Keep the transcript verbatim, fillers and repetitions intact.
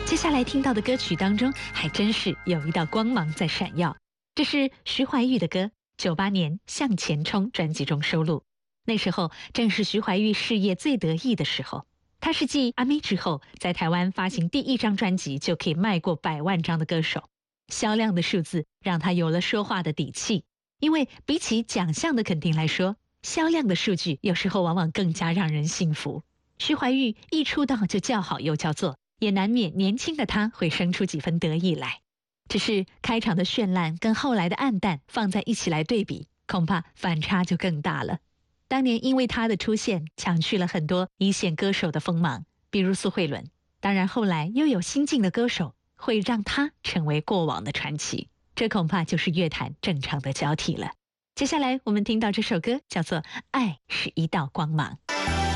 接下来听到的歌曲当中，还真是有一道光芒在闪耀。这是徐怀钰的歌，九八年《向前冲》专辑中收录。那时候正是徐怀钰事业最得意的时候。他是继阿妹之后，在台湾发行第一张专辑就可以卖过百万张的歌手。销量的数字让他有了说话的底气。因为比起奖项的肯定来说，销量的数据有时候往往更加让人信服。徐怀钰一出道就叫好又叫座，也难免年轻的他会生出几分得意来。只是开场的绚烂跟后来的暗淡放在一起来对比，恐怕反差就更大了。当年因为他的出现，抢去了很多一线歌手的锋芒，比如苏慧伦。当然后来又有新晋的歌手，会让他成为过往的传奇。这恐怕就是乐坛正常的交替了。接下来我们听到这首歌叫做《爱是一道光芒》。